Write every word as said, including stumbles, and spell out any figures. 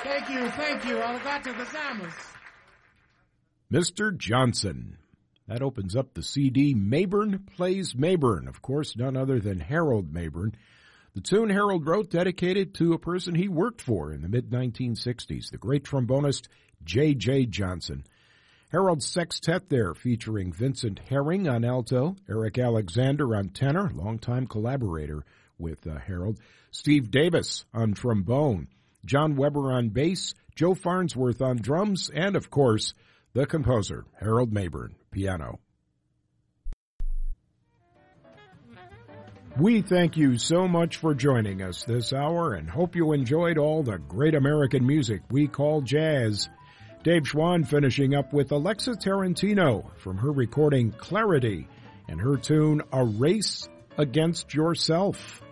Thank you, thank you. Obrigado gozamos. Mister Johnson. That opens up the C D Mayburn Plays Mayburn. Of course, none other than Harold Mayburn. The tune Harold wrote dedicated to a person he worked for in the mid nineteen sixties, the great trombonist J J Johnson. Harold's sextet there featuring Vincent Herring on alto, Eric Alexander on tenor, longtime collaborator with uh, Harold, Steve Davis on trombone, John Weber on bass, Joe Farnsworth on drums, and, of course, the composer, Harold Mayburn, piano. We thank you so much for joining us this hour and hope you enjoyed all the great American music we call jazz. Dave Schwann finishing up with Alexa Tarantino from her recording Clarity and her tune A Race Against Yourself.